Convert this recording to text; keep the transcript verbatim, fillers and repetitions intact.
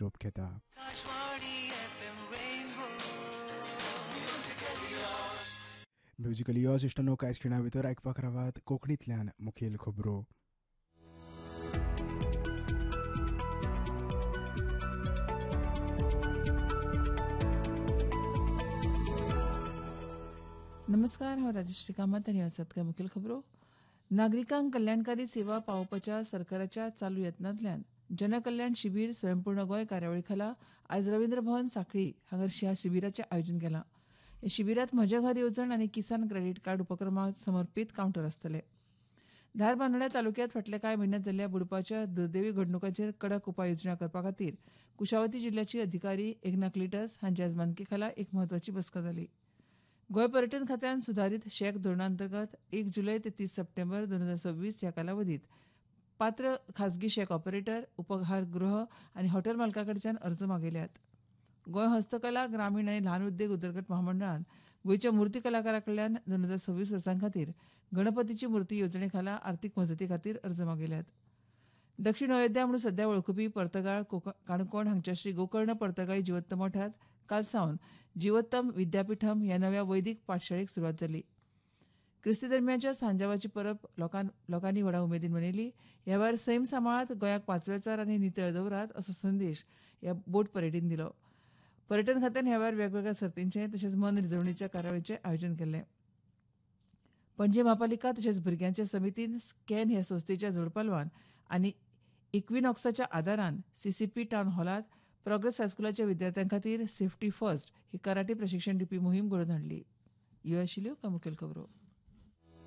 निरोप घेता. Musical years इश्टांनो, कांयच खिणा भितर आयकपाक रावात कोंकणींतल्यान मुखेल खबरो. नमस्कार, हांव राजश्री कामत आनी आसात काय मुखेल खबरो. नागरिकांक कल्याणकारी सेवा पावोवपाच्या सरकाराच्या चालू यत्नांतल्यान जनकल्याण शिबीर स्वयंपूर्ण गोंय कार्यावळी खाला आयज रवींद्र भवन सांखळी हांगासर ह्या शिबिराचें आयोजन केलां. ह्या शिबिरांत म्हजें घर येवजण आनी किसान क्रेडीट कार्ड उपक्रमाक समर्पीत कावंटर आसतले. धार बांदोड्या तालुक्यांत फाटल्या कांय म्हयन्यांत जाल्ल्या बुडपाच्या दुर्दैवी घडणुकांचेर कडक उपाययोजना करपा खातीर कुशावती जिल्ल्याची अधिकारी एकनाथ लिटस हांचे येजमानके खाला एक म्हत्वाची बसका जाली. गोंय पर्यटन खात्यान सुधारीत शॅक धोरणा अंतर्गत एक जुलय ते तीस सप्टेंबर दोन हजार सव्वीस ह्या कालावधीत पात्र खाजगी शॅक ऑपरेटर, उपहारगृह आनी हॉटेल मालकां कडच्यान अर्ज मागयल्यात. गोंय हस्तकला, ग्रामीण आनी ल्हान उद्देग उदरगत महामंडळान गोंयच्या मुर्ती कलाकारां कडल्यान दोन हजार सव्वीस वर्सां खातीर गणपतीची मुर्ती येवजणे खाला आर्थीक मजती खातीर अर्ज मागयल्यात. दक्षिण अयोध्या म्हणून सध्या वळखुपी पर्तगाळ काणकोण हांगच्या श्री गोकर्ण पर्तगाळी जिवोत्तम मठांत काल सावन जिवोत्तम विद्यापीठम ह्या नव्या वैदीक पाठशाळेक सुरवात जाली. क्रिस्ती धर्मियाच्या सांजावाची परब लोकां लोकांनी व्हडा उमेदीन मनयली. ह्या भायर सैम सांबाळात, गोंयाक पांचवेचार आनी नितळ दवरात असो संदेश ह्या बोट परेडीन दिलो. पर्यटन खात्यान ह्या भायर वेगवेगळ्या सर्तींचे तशेंच मनरिजवणेच्या कार्यावळींचें आयोजन केल्लें. पणजी महापालिका तशेंच भुरग्यांच्या समितीन स्कॅन ह्या संस्थेच्या जोडपालवान आनी इक्विनॉक्साच्या आदारान सीसीपी टावन हॉलांत प्रोग्रेस हायस्कुलाच्या विद्यार्थ्यां खातीर सेफ्टी फर्स्ट ही कराटे प्रशिक्षण दिवपी मोहीम घडोवन हाडली. ह्यो आशिल्ल्यो कांय मुखेल खबरो.